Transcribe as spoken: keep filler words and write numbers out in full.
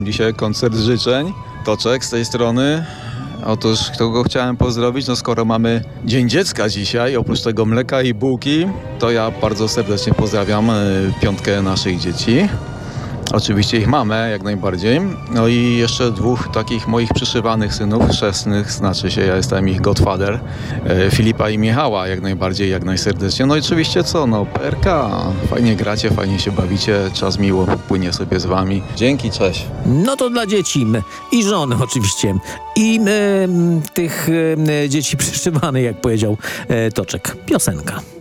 Dzisiaj koncert życzeń. Toczek z tej strony. Otóż kogo chciałem pozdrowić, no skoro mamy Dzień Dziecka dzisiaj, oprócz tego mleka i bułki, to ja bardzo serdecznie pozdrawiam y, piątkę naszych dzieci. Oczywiście ich mamy, jak najbardziej. No i jeszcze dwóch takich moich przyszywanych synów, chrzestnych, znaczy się, ja jestem ich godfather, e, Filipa i Michała, jak najbardziej, jak najserdeczniej. No i oczywiście co, no P R K, fajnie gracie, fajnie się bawicie, czas miło płynie sobie z wami. Dzięki, cześć. No to dla dzieci m, i żony oczywiście. I m, tych m, dzieci przyszywanych, jak powiedział e, Toczek. Piosenka.